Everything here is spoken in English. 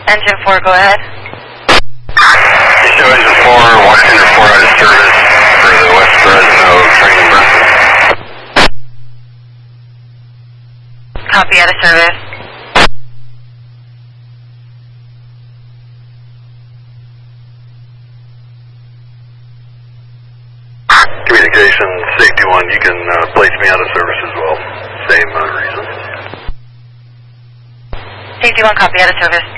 Engine 4, go ahead. Show engine 4, Washington 4 out of service for the West Fresno train Brentwood. Copy, out of service. Communication, safety 1, you can place me out of service as well. Same reason. Safety 1, copy, out of service.